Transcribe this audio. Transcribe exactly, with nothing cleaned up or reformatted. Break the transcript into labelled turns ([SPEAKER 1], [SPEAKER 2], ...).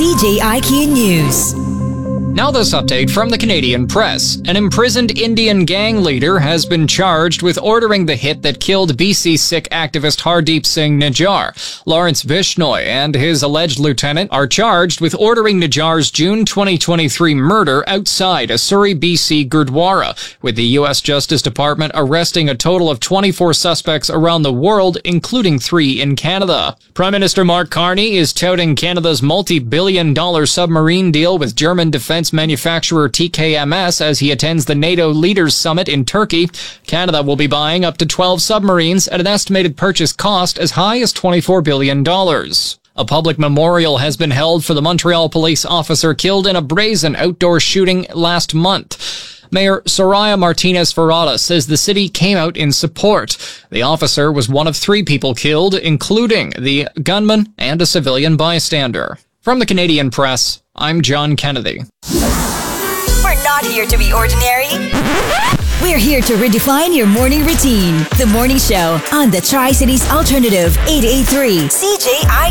[SPEAKER 1] C J I Q News.
[SPEAKER 2] Now this update from the Canadian press. An imprisoned Indian gang leader has been charged with ordering the hit that killed B C Sikh activist Hardeep Singh Nijjar. Lawrence Bishnoi and his alleged lieutenant are charged with ordering Nijjar's June twenty twenty-three murder outside a Surrey, B C Gurdwara, with the U S Justice Department arresting a total of twenty-four suspects around the world, including three in Canada. Prime Minister Mark Carney is touting Canada's multi-billion dollar submarine deal with German defense manufacturer T K M S as he attends the NATO Leaders Summit in Turkey. Canada will be buying up to twelve submarines at an estimated purchase cost as high as twenty-four billion dollars. A public memorial has been held for the Montreal police officer killed in a brazen outdoor shooting last month. Mayor Soraya Martinez-Ferrada says the city came out in support. The officer was one of three people killed, including the gunman and a civilian bystander. From the Canadian press, I'm John Kennedy.
[SPEAKER 1] We're not here to be ordinary. We're here to redefine your morning routine. The Morning Show on the Tri-Cities Alternative eight eighty-three C J I